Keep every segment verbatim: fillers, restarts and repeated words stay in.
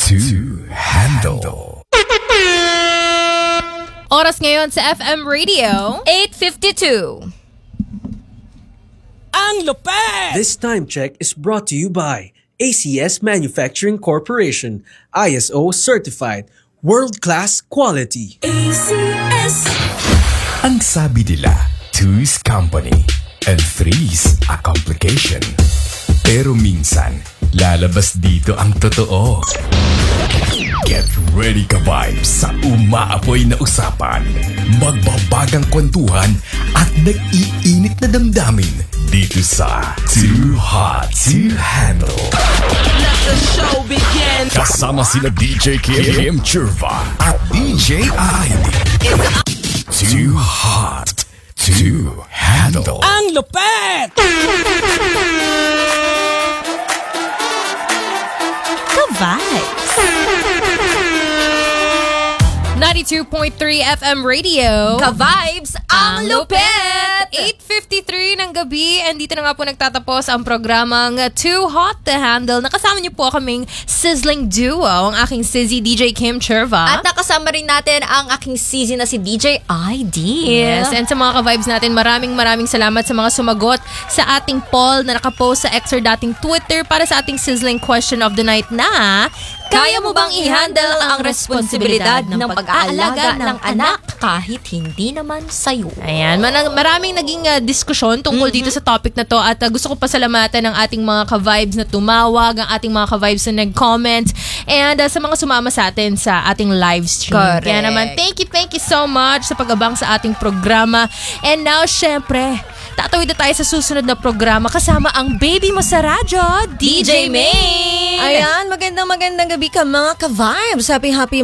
to handle. Oras ngayon sa F M Radio, eight fifty-two. Ang lupet! This time check is brought to you by A C S Manufacturing Corporation, I S O certified, world-class quality. A C S. Ang sabi nila, two's company and three's a complication. Pero minsan, lalabas dito ang totoo. Get ready ka vibes sa umaapoy na usapan, magbabagang kwentuhan at nag-iinit na damdamin dito sa Too Hot to Handle. Let the show begin. Kasama sila D J Kim Churva at D J I D. Too Hot to Handle. Ang lupet! Ka-vibes! ninety-two point three F M Radio. Ka-vibes, ang lupet! eight fifty-three ng gabi, and dito na nga po nagtatapos ang programang Too Hot to Handle. Nakasama niyo po kaming sizzling duo, ang aking Sizzy D J Kim Churva. At nakasama rin natin ang aking Sizzy na si D J I D. Yes, and sa mga ka-vibes natin, maraming maraming salamat sa mga sumagot sa ating poll na nakapost sa X or dating Twitter para sa ating sizzling question of the night na: Kaya mo bang i-handle ang responsibilidad ng pag-aalaga ng anak kahit hindi naman sa'yo? Ayan, man- maraming naging uh, diskusyon tungkol mm-hmm. dito sa topic na to, at uh, gusto ko pasalamatan ang ating mga ka-vibes na tumawag, ang ating mga ka-vibes na nag-comment, and uh, sa mga sumama sa atin sa ating live stream. Correct. Kaya naman, thank you, thank you so much sa pag-abang sa ating programa. And now, syempre, tatawid na tayo sa susunod na programa kasama ang baby mo sa radyo, D J May! Ayan, magandang magandang gabi ka mga ka-vibes. Happy happy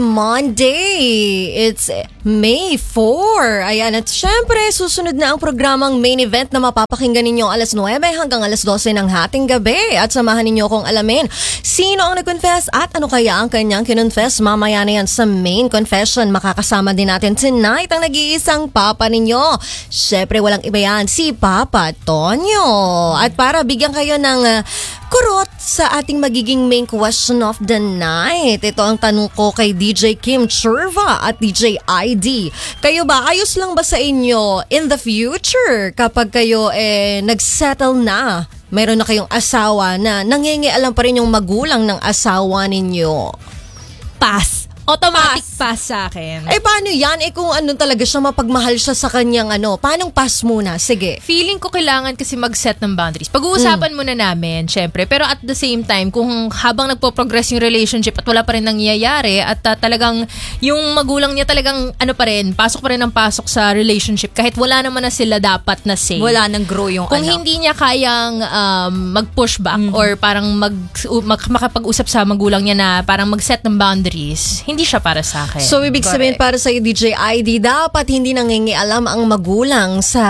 Monday. It's May fourth. Ayan, at syempre susunod na ang programang main event na mapapakinggan ninyo alas nuwebe hanggang alas dose ng hating gabi. At samahan ninyo kong alamin sino ang nag-confess at ano kaya ang kanyang kinonfess. Mamaya na yan sa main confession. Makakasama din natin tonight ang nag-iisang papa ninyo. Syempre walang iba yan, si Papa Tonyo. At para bigyan kayo ng uh, kurot sa ating magiging main question of the night, ito ang tanong ko kay D J Kim Churva at D J I D. Kayo ba, ayos lang ba sa inyo in the future kapag kayo eh nagsettle na? Meron na kayong asawa na nangingialam pa rin yung magulang ng asawa ninyo? Pass. Automatic pass, pass sa akin. Eh paano yan? Eh kung ano talaga siya, mapagmahal siya sa kanyang ano, paanong pass muna? Sige. Feeling ko kailangan kasi mag-set ng boundaries. Pag-uusapan mm. muna namin, syempre. Pero at the same time, kung habang nagpo-progress yung relationship at wala pa rin nangyayari at uh, talagang yung magulang niya talagang ano pa rin, pasok pa rin ang pasok sa relationship kahit wala naman na sila dapat na say. Wala nang grow yung kung anak. hindi niya kayang um, mag-push back mm. or parang mag, mag, makapag-usap sa magulang niya na parang mag-set ng boundaries, hindi siya para sa akin. So, ibig sabihin para sa D J I D, dapat hindi nangingialam ang magulang sa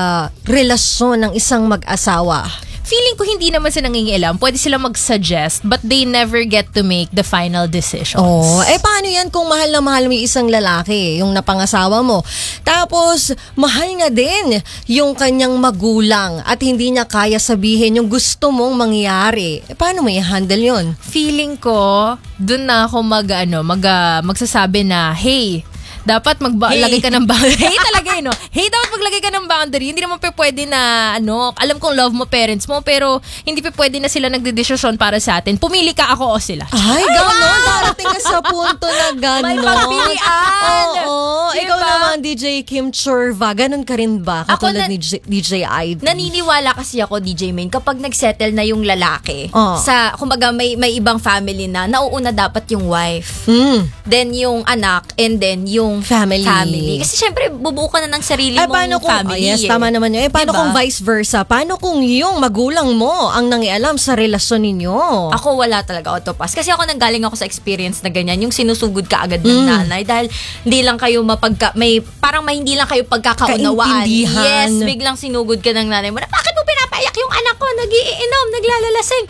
relasyon ng isang mag-asawa. Feeling ko hindi naman sila nangingialam. Pwede sila mag-suggest, but they never get to make the final decisions. Oh, eh paano yan kung mahal na mahal mo yung isang lalaki, yung napangasawa mo? Tapos, mahal nga din yung kanyang magulang at hindi niya kaya sabihin yung gusto mong mangyari. Eh paano mo i-handle yun? Feeling ko, dun na ako mag, ano, mag, uh, magsasabi na, hey, dapat maglagay hey. ka ng boundary. Hey talaga yun, no? Hey, dapat maglagay ka ng boundary. Hindi naman pa pwede na, ano, alam kong love mo parents mo, pero hindi pa pwede na sila nagdedesisyon para sa atin. Pumili ka, ako o sila. Ay, gano'n. Darating ka sa punto na gano'n. May pagpilian. Oo. Diba? Ikaw naman, D J Kim Churva, gano'n ka rin ba? Katulad na- ni J- D J I D. Naniniwala kasi ako, D J Main, kapag nagsettle na yung lalaki, oh. sa, kumbaga may, may ibang family na, nauuna dapat yung wife. Mm. Then yung anak, and then yung family. family. Kasi syempre, bubuo ka na ng sarili eh, mong kung, family. Oh, yes, tama naman yun. Eh, paano diba? kung vice versa? Paano kung yung magulang mo ang nangialam sa relasyon ninyo? Ako wala talaga autopass. Kasi ako nanggaling ako sa experience na ganyan, yung sinusugod ka agad ng mm. nanay dahil hindi lang kayo mapagka, may, parang may hindi lang kayo pagkakaunawaan. Yes, biglang sinugod ka ng nanay mo na, bakit mo pinapayak yung anak ko? Nagiinom, naglalalasing.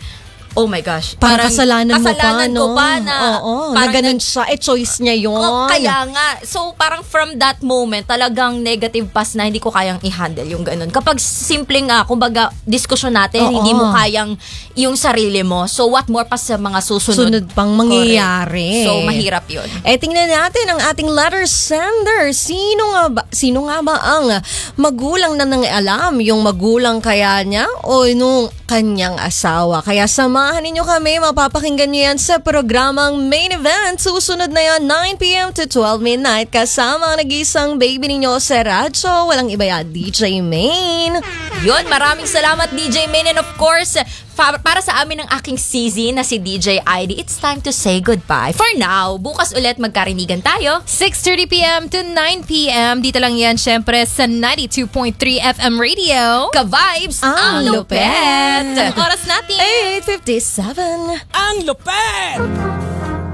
oh my gosh. Parang kasalanan mo pa, kasalanan no? ko pa na, Oo, na parang ganun nag- siya. Eh, choice niya yun. Oh, kaya nga. So, parang from that moment, talagang negative pass na hindi ko kayang i-handle yung ganun. Kapag simpleng, ah, kumbaga, diskusyon natin, Oo. hindi mo kayang yung sarili mo. So, what more pa sa mga susunod? Sunod pang mangyayari. Correct. So, mahirap yun. Eh, tingnan natin ang ating letter sender. Sino nga ba, sino nga ba ang magulang na nang alam yung magulang kaya niya o nung kanyang asawa? Kaya samahan ninyo kami, mapapakinggan niyo yan sa programang Main Event. Susunod na yan, nine p.m. to twelve midnight. Kasama ang nag-isang baby ninyo sa radyo. Walang iba yan, D J Main. Yun, maraming salamat D J Main. And of course, fa- para sa amin ng aking C Z na si D J I D, it's time to say goodbye. For now, bukas ulit magkarinigan tayo. six thirty p.m. to nine p.m. Dito lang yan, syempre, sa ninety-two point three F M Radio. Ka-vibes, Ang ang lupet! lupet. Oras natin. eight fifty-seven. Ang lupet!